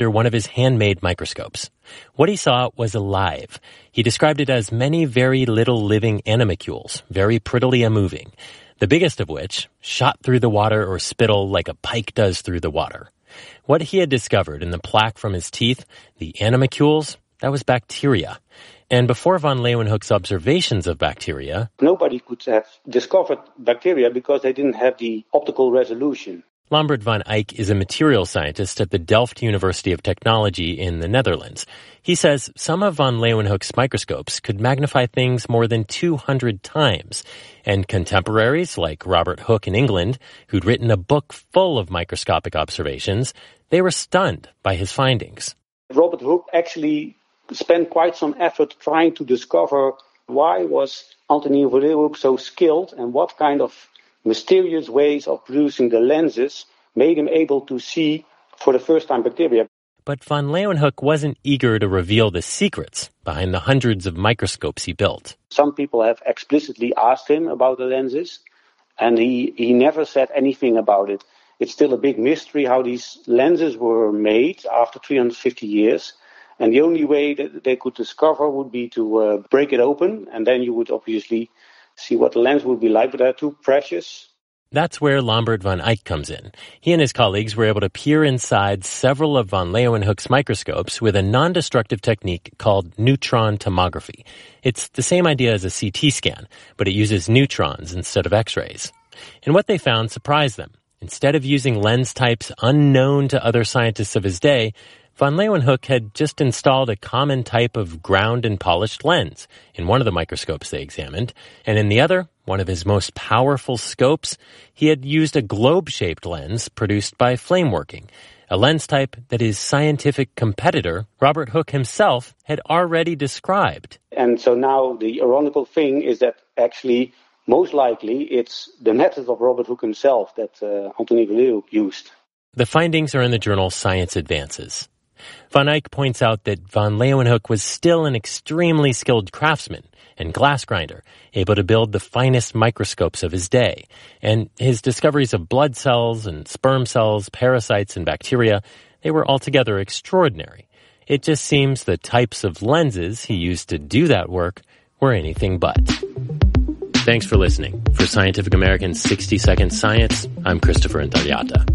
one of his handmade microscopes. What he saw was alive. He described it as many very little living animalcules, very prettily moving, the biggest of which shot through the water or spittle like a pike does through the water. What he had discovered in the plaque from his teeth, the animalcules, that was bacteria. And before von Leeuwenhoek's observations of bacteria, nobody could have discovered bacteria because they didn't have the optical resolution. Lambert van Eyck is a material scientist at the Delft University of Technology in the Netherlands. He says some of von Leeuwenhoek's microscopes could magnify things more than 200 times. And contemporaries like Robert Hooke in England, who'd written a book full of microscopic observations, they were stunned by his findings. Robert Hooke actually spent quite some effort trying to discover why was Antoni van Leeuwenhoek so skilled and what kind of mysterious ways of producing the lenses made him able to see for the first time bacteria. But von Leeuwenhoek wasn't eager to reveal the secrets behind the hundreds of microscopes he built. Some people have explicitly asked him about the lenses, and he never said anything about it. It's still a big mystery how these lenses were made after 350 years. And the only way that they could discover would be to break it open, and then you would obviously see what the lens would be like, but they're too precious. That's where Lambert van Eyck comes in. He and his colleagues were able to peer inside several of von Leeuwenhoek's microscopes with a non-destructive technique called neutron tomography. It's the same idea as a CT scan, but it uses neutrons instead of X-rays. And what they found surprised them. Instead of using lens types unknown to other scientists of his day, von Leeuwenhoek had just installed a common type of ground and polished lens in one of the microscopes they examined, and in the other, one of his most powerful scopes, he had used a globe-shaped lens produced by flameworking, a lens type that his scientific competitor, Robert Hooke himself, had already described. And so now the ironical thing is that actually, most likely, it's the method of Robert Hooke himself that Antoni van Leeuwenhoek used. The findings are in the journal Science Advances. Van Eyck points out that von Leeuwenhoek was still an extremely skilled craftsman and glass grinder, able to build the finest microscopes of his day. And his discoveries of blood cells and sperm cells, parasites and bacteria, they were altogether extraordinary. It just seems the types of lenses he used to do that work were anything but. Thanks for listening. For Scientific American's 60 Second Science, I'm Christopher Intagliata.